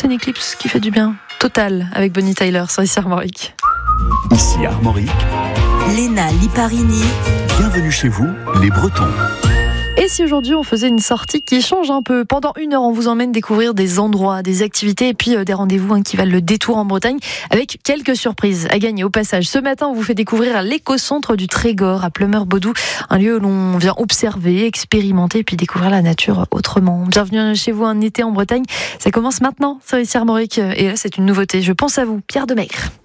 c'est une éclipse qui fait du bien. Total, avec Bonnie Tyler sur ici Armorique. Ici Armorique, Léna Liparini. bienvenue chez vous, les Bretons. Et si aujourd'hui on faisait une sortie qui change un peu? Pendant 1 heure, on vous emmène découvrir des endroits, des activités et puis des rendez-vous qui valent le détour en Bretagne avec quelques surprises à gagner au passage. Ce matin, on vous fait découvrir l'éco-centre du Trégor à Pleumeur-Baudou, un lieu où l'on vient observer, expérimenter et puis découvrir la nature autrement. Bienvenue chez vous, un été en Bretagne. Ça commence maintenant sur ici Armorique et là c'est une nouveauté. Je pense à vous, Pierre Demaigre.